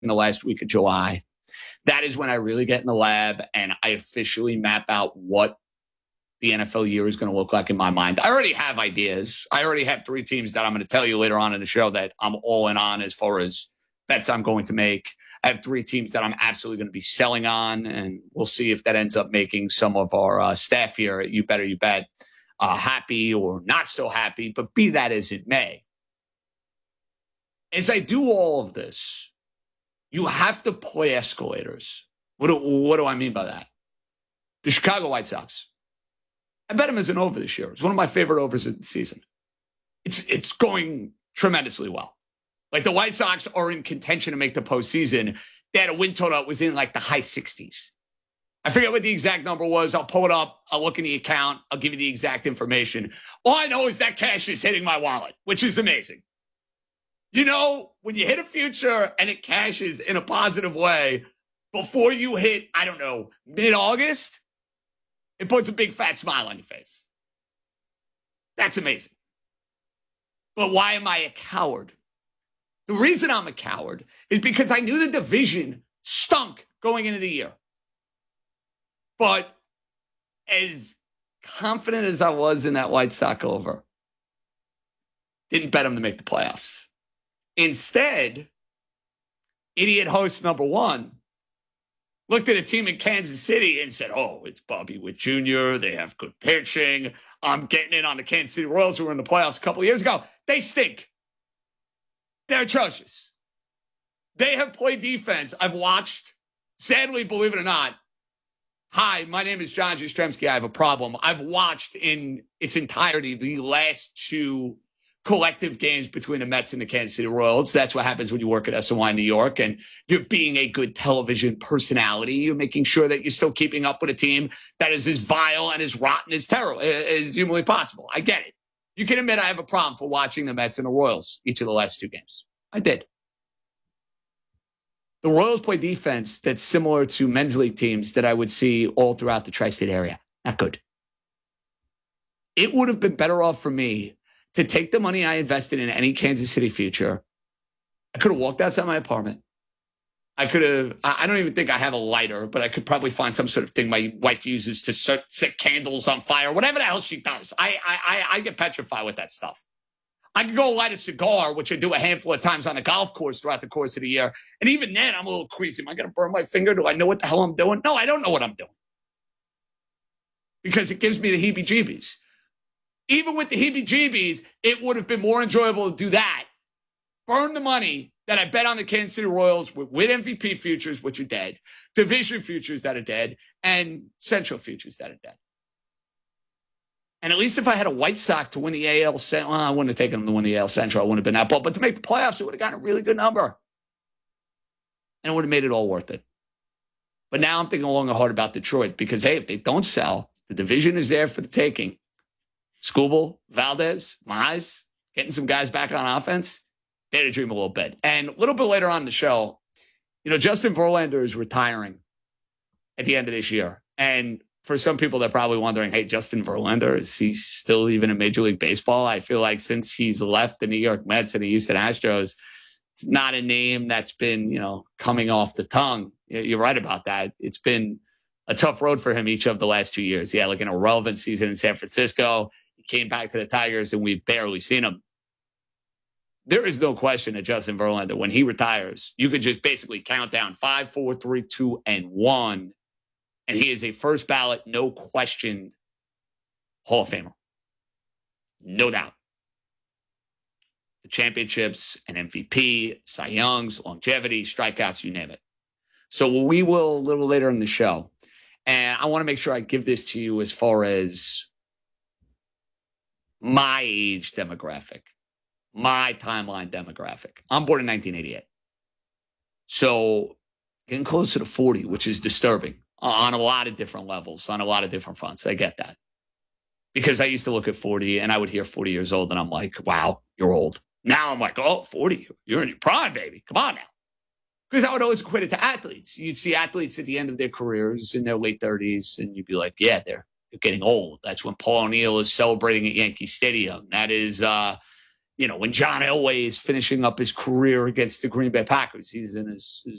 in the last week of July. That is when I really get in the lab and I officially map out what the NFL year is going to look like in my mind. I already have ideas. I already have 3 teams that I'm going to tell you later on in the show that I'm all in on as far as bets I'm going to make. I have 3 teams that I'm absolutely going to be selling on, and we'll see if that ends up making some of our staff here at You Better You Bet happy or not so happy, but be that as it may. As I do all of this, you have to play escalators. What do I mean by that? The Chicago White Sox. I bet them as an over this year. It's one of my favorite overs of the season. It's going tremendously well. Like the White Sox are in contention to make the postseason. They had a win total that was in like the high 60s. I forget what the exact number was. I'll pull it up. I'll look in the account. I'll give you the exact information. All I know is that cash is hitting my wallet, which is amazing. You know, when you hit a future and it cashes in a positive way before you hit, I don't know, mid-August, it puts a big fat smile on your face. That's amazing. But why am I a coward? The reason I'm a coward is because I knew the division stunk going into the year. But as confident as I was in that White Sox over, didn't bet them to make the playoffs. Instead, idiot host number 1 looked at a team in Kansas City and said, oh, it's Bobby Witt Jr. They have good pitching. I'm getting in on the Kansas City Royals who were in the playoffs a couple of years ago. They stink. They're atrocious. They have played defense. I've watched, sadly, believe it or not. Hi, my name is John Jastrzemski. I have a problem. I've watched in its entirety the last 2 collective games between the Mets and the Kansas City Royals. That's what happens when you work at SNY New York and you're being a good television personality. You're making sure that you're still keeping up with a team that is as vile and as rotten as terrible as humanly possible. I get it. You can admit I have a problem for watching the Mets and the Royals each of the last 2 games. I did. The Royals play defense that's similar to men's league teams that I would see all throughout the tri-state area. Not good. It would have been better off for me to take the money I invested in any Kansas City future. I could have walked outside my apartment. I don't even think I have a lighter, but I could probably find some sort of thing my wife uses to set candles on fire, whatever the hell she does. I get petrified with that stuff. I could go light a cigar, which I do a handful of times on the golf course throughout the course of the year. And even then, I'm a little queasy. Am I going to burn my finger? Do I know what the hell I'm doing? No, I don't know what I'm doing. Because it gives me the heebie-jeebies. Even with the heebie-jeebies, it would have been more enjoyable to do that. Burn the money that I bet on the Kansas City Royals with MVP futures, which are dead, division futures that are dead, and Central futures that are dead. And at least if I had a White Sox to win the AL Central, well, I wouldn't have taken them to win the AL Central. I wouldn't have been that ball. But to make the playoffs, it would have gotten a really good number. And it would have made it all worth it. But now I'm thinking long and hard about Detroit because, hey, if they don't sell, the division is there for the taking. Skubal, Valdez, Mize, getting some guys back on offense, they had to dream a little bit. And a little bit later on in the show, Justin Verlander is retiring at the end of this year. And for some people, they're probably wondering, hey, Justin Verlander, is he still even in Major League Baseball? I feel like since he's left the New York Mets and the Houston Astros, it's not a name that's been, coming off the tongue. You're right about that. It's been a tough road for him each of the last 2 years. He had like an irrelevant season in San Francisco. He came back to the Tigers, and we've barely seen him. There is no question that Justin Verlander, when he retires, you could just basically count down 5, 4, 3, 2, and 1. And he is a first ballot, no question, Hall of Famer. No doubt. The championships, an MVP, Cy Youngs, longevity, strikeouts, you name it. So we will a little later in the show. And I want to make sure I give this to you as far as my age demographic, my timeline demographic. I'm born in 1988. So getting closer to 40, which is disturbing on a lot of different levels, on a lot of different fronts. I get that. Because I used to look at 40 and I would hear 40 years old and I'm like, wow, you're old. Now I'm like, oh, 40, you're in your prime, baby. Come on now. Because I would always equate it to athletes. You'd see athletes at the end of their careers in their late 30s and you'd be like, yeah, they're getting old. That's when Paul O'Neill is celebrating at Yankee Stadium. That is, when John Elway is finishing up his career against the Green Bay Packers. He's in his